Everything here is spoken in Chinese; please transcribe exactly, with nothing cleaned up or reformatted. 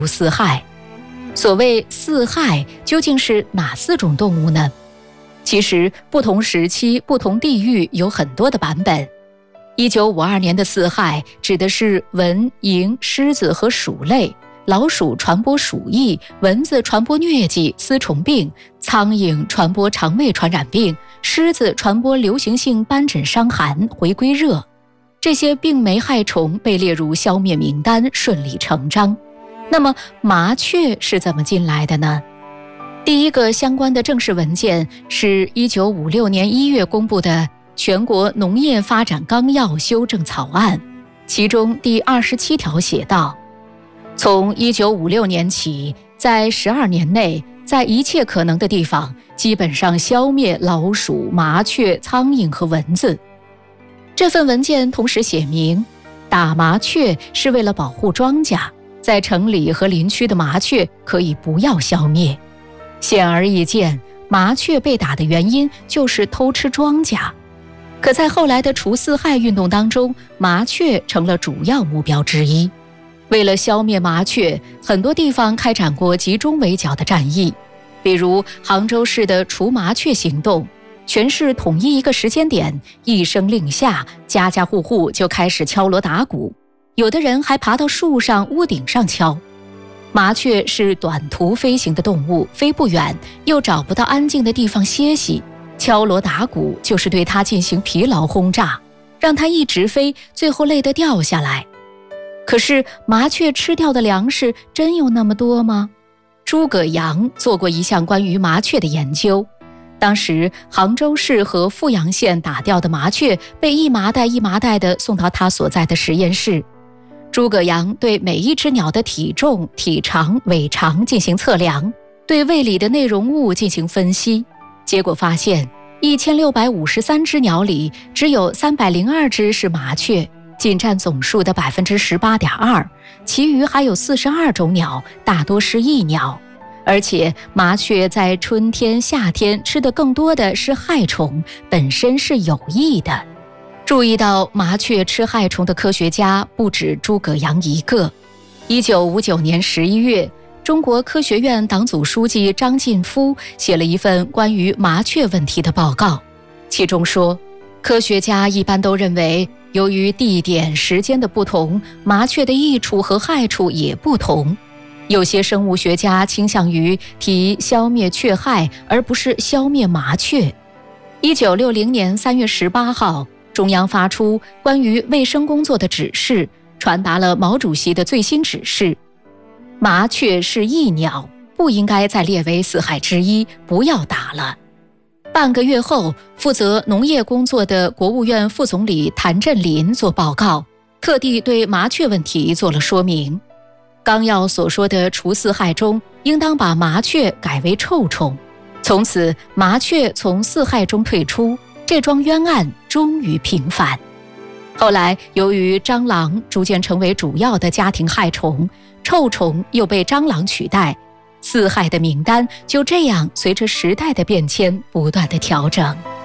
四害。所谓四害究竟是哪四种动物呢？其实不同时期不同地域有很多的版本。一九五二年的四害指的是蚊、蝇、狮子和鼠类，老鼠传播鼠疫，蚊子传播疟疾、丝虫病，苍蝇传播肠胃传染病，狮子传播流行性斑疹伤寒、回归热。这些病媒害虫被列入消灭名单，顺理成章。那么麻雀是怎么进来的呢？第一个相关的正式文件是一九五六年一月公布的《全国农业发展纲要》修正草案，其中第二十七条写道：从一九五六年起，在十二年内，在一切可能的地方，基本上消灭老鼠、麻雀、苍蝇和蚊子。这份文件同时写明，打麻雀是为了保护庄稼，在城里和林区的麻雀可以不要消灭。显而易见，麻雀被打的原因就是偷吃庄稼。可在后来的除四害运动当中，麻雀成了主要目标之一。为了消灭麻雀，很多地方开展过集中围剿的战役，比如杭州市的除麻雀行动，全市统一一个时间点，一声令下，家家户户就开始敲锣打鼓，有的人还爬到树上、屋顶上敲。麻雀是短途飞行的动物，飞不远，又找不到安静的地方歇息，敲锣打鼓就是对它进行疲劳轰炸，让它一直飞，最后累得掉下来。可是麻雀吃掉的粮食真有那么多吗？诸葛阳做过一项关于麻雀的研究，当时杭州市和富阳县打掉的麻雀被一麻袋一麻袋地送到他所在的实验室。诸葛阳对每一只鸟的体重、体长、尾长进行测量，对胃里的内容物进行分析，结果发现一千六百五十三只鸟里只有三百零二只是麻雀，仅占总数的 百分之十八点二， 其余还有四十二种鸟，大多是益鸟。而且麻雀在春天、夏天吃的更多的是害虫，本身是有益的。注意到麻雀吃害虫的科学家不止诸葛阳一个。一九五九年十一月，中国科学院党组书记张晋夫写了一份关于麻雀问题的报告，其中说，科学家一般都认为，由于地点、时间的不同，麻雀的益处和害处也不同。有些生物学家倾向于提消灭雀害，而不是消灭麻雀。一九六零年三月十八号，中央发出关于卫生工作的指示，传达了毛主席的最新指示：麻雀是益鸟，不应该再列为四害之一，不要打了。半个月后，负责农业工作的国务院副总理谭震林做报告，特地对麻雀问题做了说明。纲要所说的除四害中，应当把麻雀改为臭虫，从此麻雀从四害中退出，这桩冤案终于平反。后来由于蟑螂逐渐成为主要的家庭害虫，臭虫又被蟑螂取代，四害的名单就这样随着时代的变迁不断的调整。